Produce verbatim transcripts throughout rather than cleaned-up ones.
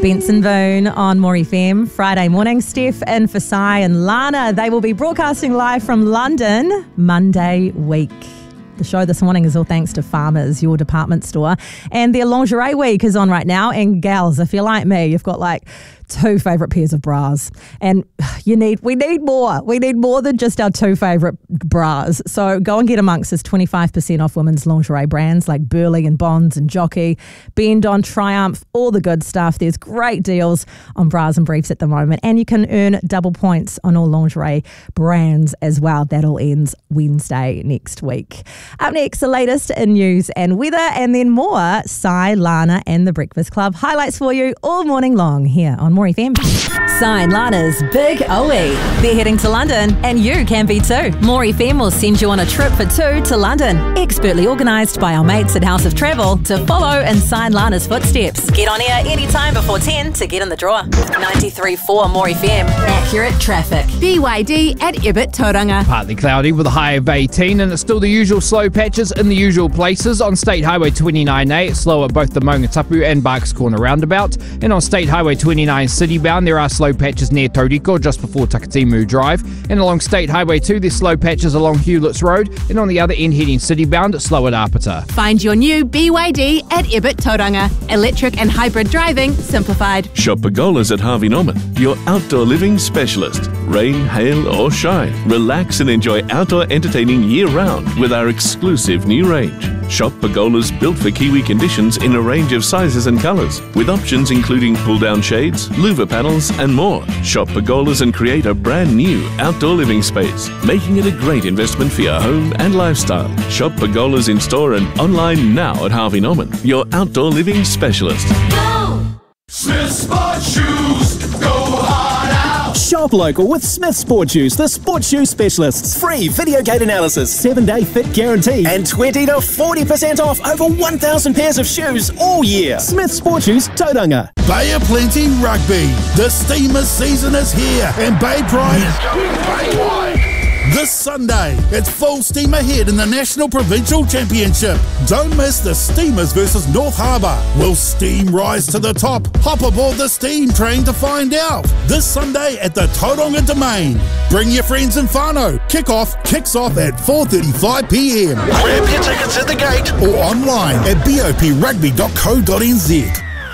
Benson Boone on More F M. Friday morning, Steph and Fasai and Lana, they will be broadcasting live from London Monday week. The show this morning is all thanks to Farmers, your department store. And their lingerie week is on right now. And gals, if you're like me, you've got like two favourite pairs of bras. And you need, we need more. We need more than just our two favourite bras. So go and get amongst us. twenty-five percent off women's lingerie brands like Burley and Bonds and Jockey, Bend on Triumph, all the good stuff. There's great deals on bras and briefs at the moment. And you can earn double points on all lingerie brands as well. That all ends Wednesday next week. Up next, the latest in news and weather, and then more Sai, Lana and the Breakfast Club highlights for you all morning long here on More F M. Sai and Lana's Big O E. They're heading to London, and you can be too. More F M will send you on a trip for two to London. Expertly organised by our mates at House of Travel to follow in Sai and Lana's footsteps. Get on air anytime before ten to get in the draw. ninety-three point four More F M. Accurate traffic. B Y D at Ibit Tauranga. Partly cloudy with a high of eighteen, and it's still the usual slow patches in the usual places. On State Highway twenty-nine A, it's slow at both the Maungatapu and Barks Corner roundabout. And on State Highway twenty-nine citybound, there are slow patches near Tauriko just before Takatimu Drive. And along State Highway two, there's slow patches along Hewletts Road. And on the other end heading citybound, it's slow at Apata. Find your new B Y D at Ibit Tauranga. Electric and hybrid driving simplified. Shop Pergolas at Harvey Norman, your outdoor living specialist. Rain, hail or shine, relax and enjoy outdoor entertaining year-round with our exclusive new range. Shop Pergolas built for Kiwi conditions in a range of sizes and colours, with options including pull-down shades, louver panels and more. Shop Pergolas and create a brand new outdoor living space, making it a great investment for your home and lifestyle. Shop Pergolas in store and online now at Harvey Norman, your outdoor living specialist. Go! Smith Sport Shoes, go hard out! Shop local with Smith Sport Shoes, the sports shoe specialists. Free video gate analysis, seven day fit guarantee, and twenty to forty percent off over one thousand pairs of shoes all year. Smith Sport Shoes, Tauranga. Bay of Plenty Rugby. The Steamers season is here, and Bay Pride is going Bay-wide. This Sunday, it's full steam ahead in the National Provincial Championship. Don't miss the Steamers versus North Harbour. Will steam rise to the top? Hop aboard the steam train to find out. This Sunday at the Tauranga Domain. Bring your friends and whānau. Kick-off kicks off at four thirty-five p m. Grab your tickets at the gate or online at b o p rugby dot co dot n z.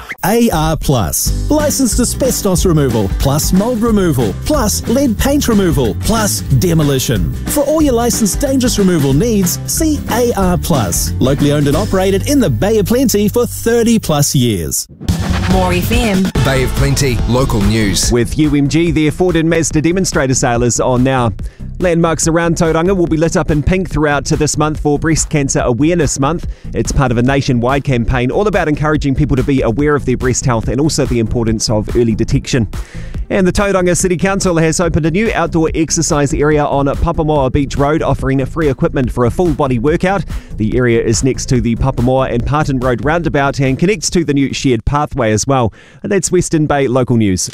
A R Plus. Licensed asbestos removal, plus mould removal, plus lead paint removal, plus demolition. For all your licensed dangerous removal needs, see A R Plus. Locally owned and operated in the Bay of Plenty for thirty plus years. More F M. Bay of Plenty, local news. With U M G, their Ford and Mazda demonstrator sale is on now. Landmarks around Tauranga will be lit up in pink throughout to this month for Breast Cancer Awareness Month. It's part of a nationwide campaign all about encouraging people to be aware of their breast health and also the importance of early detection. And the Tauranga City Council has opened a new outdoor exercise area on Papamoa Beach Road, offering free equipment for a full body workout. The area is next to the Papamoa and Parton Road roundabout and connects to the new shared pathway as well. And that's Western Bay local news.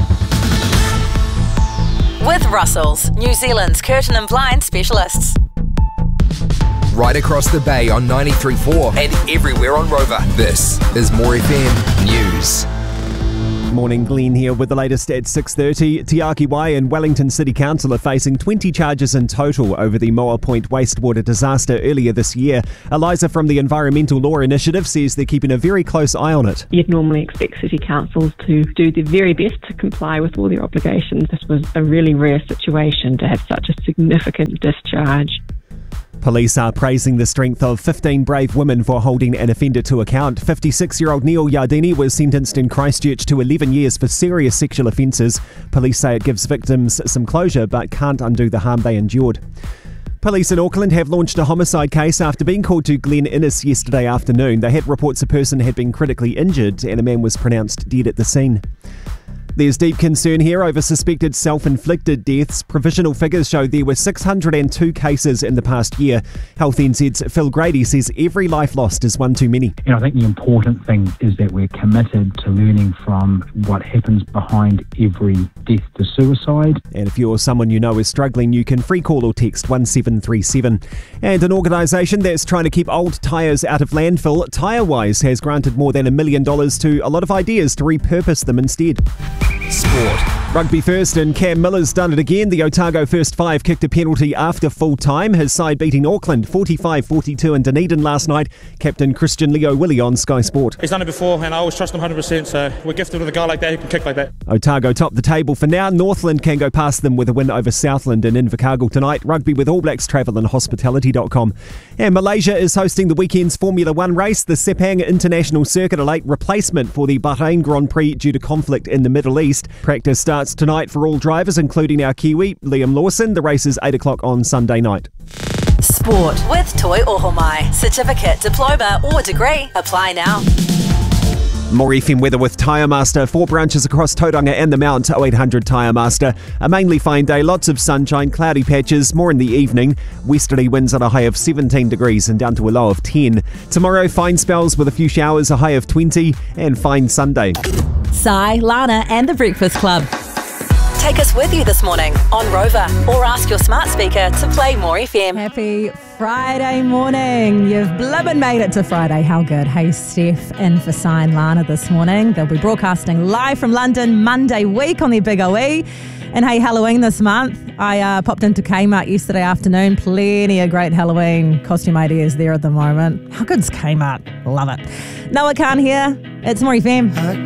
With Russell's, New Zealand's curtain and blind specialists. Right across the bay on ninety-three point four and everywhere on Rover. This is More F M News. Morning, Glenn here with the latest at six thirty. Te Aki Wai and Wellington City Council are facing twenty charges in total over the Moa Point wastewater disaster earlier this year. Eliza from the Environmental Law Initiative says they're keeping a very close eye on it. You'd normally expect city councils to do their very best to comply with all their obligations. This was a really rare situation to have such a significant discharge. Police are praising the strength of fifteen brave women for holding an offender to account. fifty-six-year-old Neil Yardini was sentenced in Christchurch to eleven years for serious sexual offences. Police say it gives victims some closure but can't undo the harm they endured. Police in Auckland have launched a homicide case after being called to Glen Innes yesterday afternoon. They had reports a person had been critically injured and a man was pronounced dead at the scene. There's deep concern here over suspected self-inflicted deaths. Provisional figures show there were six hundred two cases in the past year. Health N Z's Phil Grady says every life lost is one too many. You know, I think the important thing is that we're committed to learning from what happens behind every death to suicide. And if you're someone you know is struggling, you can free call or text one seven three seven. And an organisation that's trying to keep old tyres out of landfill, TyreWise, has granted more than a million dollars to a lot of ideas to repurpose them instead. Sport. Rugby first, and Cam Miller's done it again. The Otago first five kicked a penalty after full time. His side beating Auckland forty-five forty-two in Dunedin last night. Captain Christian Leo Willie on Sky Sport. He's done it before and I always trust him one hundred percent, so we're gifted with a guy like that who can kick like that. Otago top the table for now. Northland can go past them with a win over Southland in Invercargill tonight. Rugby with All Blacks travel and hospitality dot com. And Malaysia is hosting the weekend's Formula One race. The Sepang International Circuit a late replacement for the Bahrain Grand Prix due to conflict in the Middle East. Practice starts tonight for all drivers, including our Kiwi, Liam Lawson. The race is eight o'clock on Sunday night. Sport with Toi Ohomai. Certificate, diploma or degree. Apply now. More F M weather with Tyre Master. Four branches across Tauranga and the Mount. oh eight hundred Tyre Master. A mainly fine day. Lots of sunshine, cloudy patches. More in the evening. Westerly winds at a high of seventeen degrees and down to a low of ten. Tomorrow, fine spells with a few showers. A high of twenty. And fine Sunday. Sai, Lana and the Breakfast Club. Take us with you this morning on Rover or ask your smart speaker to play More F M. Happy Friday morning. You've blibbin' made it to Friday. How good. Hey, Steph in for Sai and Lana this morning. They'll be broadcasting live from London Monday week on their Big O E. And hey, Halloween this month. I uh, popped into Kmart yesterday afternoon. Plenty of great Halloween costume ideas there at the moment. How good's Kmart? Love it. Noah Khan here. It's More F M.